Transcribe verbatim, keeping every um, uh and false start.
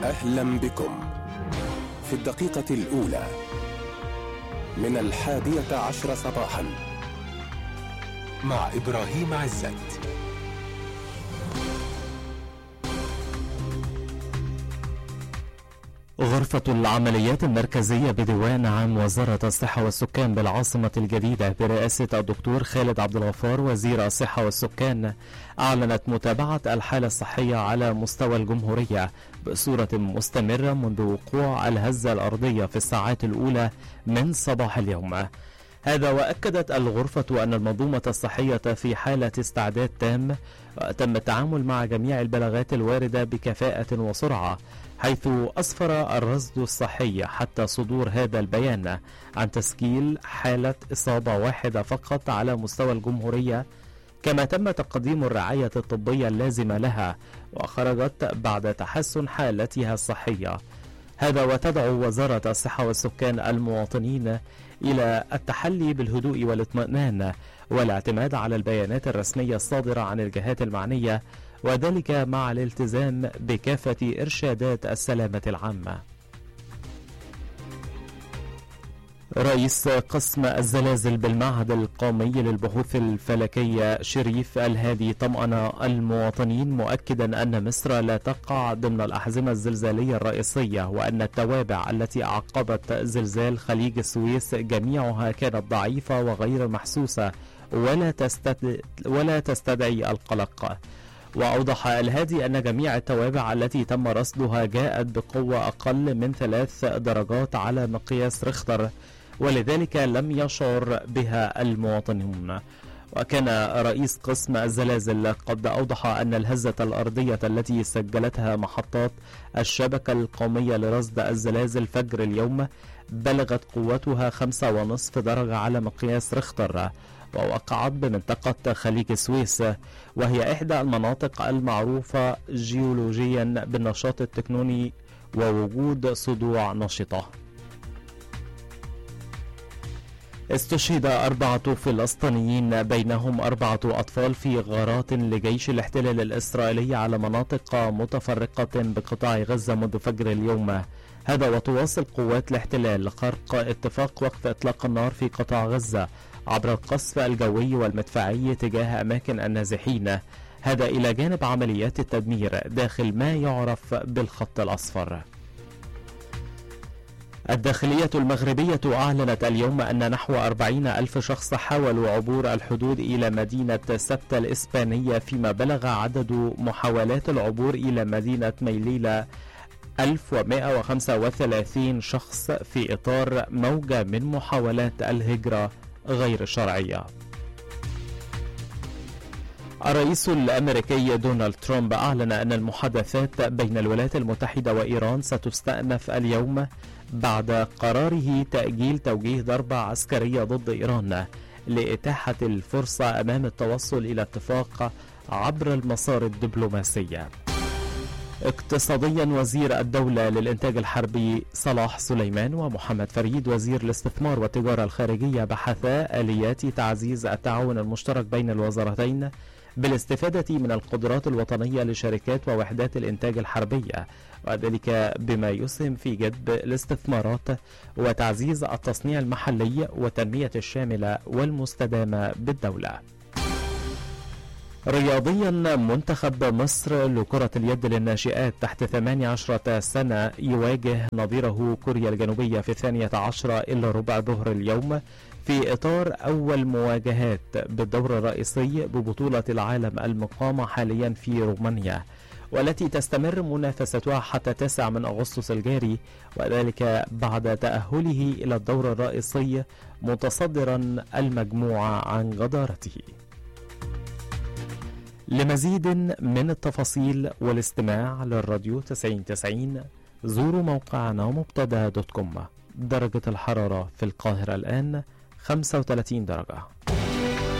أهلا بكم في الدقيقة الأولى من الحادية عشر صباحا مع إبراهيم عزت. غرفة العمليات المركزية بديوان عام وزارة الصحة والسكان بالعاصمة الجديدة برئاسة الدكتور خالد عبد الغفار وزير الصحة والسكان أعلنت متابعة الحالة الصحية على مستوى الجمهورية بصورة مستمرة منذ وقوع الهزة الأرضية في الساعات الأولى من صباح اليوم. هذا وأكدت الغرفة أن المنظومة الصحية في حالة استعداد تام، وتم التعامل مع جميع البلاغات الواردة بكفاءة وسرعة، حيث أسفر الرصد الصحي حتى صدور هذا البيان عن تسجيل حالة إصابة واحدة فقط على مستوى الجمهورية، كما تم تقديم الرعاية الطبية اللازمة لها وخرجت بعد تحسن حالتها الصحية. هذا وتدعو وزارة الصحة والسكان المواطنين إلى التحلي بالهدوء والاطمئنان والاعتماد على البيانات الرسمية الصادرة عن الجهات المعنية، وذلك مع الالتزام بكافة إرشادات السلامة العامة. رئيس قسم الزلازل بالمعهد القومي للبحوث الفلكية شريف الهادي طمأن المواطنين مؤكدا أن مصر لا تقع ضمن الأحزمة الزلزالية الرئيسية، وأن التوابع التي أعقبت زلزال خليج السويس جميعها كانت ضعيفة وغير محسوسة ولا تستدعي, ولا تستدعي القلق. وأوضح الهادي أن جميع التوابع التي تم رصدها جاءت بقوة أقل من ثلاث درجات على مقياس ريختر، ولذلك لم يشعر بها المواطنون. وكان رئيس قسم الزلازل قد أوضح أن الهزة الأرضية التي سجلتها محطات الشبكة القومية لرصد الزلازل فجر اليوم بلغت قوتها خمسة ونصف درجة على مقياس ريختر، ووقعت بمنطقة خليج السويس، وهي إحدى المناطق المعروفة جيولوجيا بالنشاط التكتوني ووجود صدوع نشطة. استشهد أربعة فلسطينيين بينهم أربعة أطفال في غارات لجيش الاحتلال الإسرائيلي على مناطق متفرقة بقطاع غزة منذ فجر اليوم. هذا وتواصل قوات الاحتلال خرق اتفاق وقف إطلاق النار في قطاع غزة عبر القصف الجوي والمدفعي تجاه أماكن النازحين، هذا إلى جانب عمليات التدمير داخل ما يعرف بالخط الأصفر. الداخلية المغربية أعلنت اليوم أن نحو أربعين ألف شخص حاولوا عبور الحدود إلى مدينة سبتة الإسبانية، فيما بلغ عدد محاولات العبور إلى مدينة ميليلا ألف ومئة وخمسة وثلاثين شخص في إطار موجة من محاولات الهجرة غير الشرعية. الرئيس الأمريكي دونالد ترامب أعلن أن المحادثات بين الولايات المتحدة وإيران ستستأنف اليوم بعد قراره تأجيل توجيه ضربة عسكرية ضد إيران لإتاحة الفرصة أمام التوصل إلى اتفاق عبر المسار الدبلوماسي. اقتصاديا، وزير الدولة للإنتاج الحربي صلاح سليمان ومحمد فريد وزير الاستثمار والتجارة الخارجية بحثا آليات تعزيز التعاون المشترك بين الوزارتين بالاستفادة من القدرات الوطنية لشركات ووحدات الإنتاج الحربية، وذلك بما يسهم في جذب الاستثمارات وتعزيز التصنيع المحلي والتنمية الشاملة والمستدامة بالدولة. رياضيا، منتخب مصر لكرة اليد للناشئات تحت ثمانية عشر سنة يواجه نظيره كوريا الجنوبية في الثانية عشرة إلا ربع ظهر اليوم في إطار أول مواجهات بالدور الرئيسي ببطولة العالم المقامة حاليا في رومانيا، والتي تستمر منافستها حتى تسعة من أغسطس الجاري، وذلك بعد تأهله إلى الدور الرئيسي متصدرا المجموعة عن جدارته. لمزيد من التفاصيل والاستماع للراديو تسعين تسعين زوروا موقعنا مبتدا دوت كوم. درجة الحرارة في القاهرة الآن خمسة وثلاثين درجة.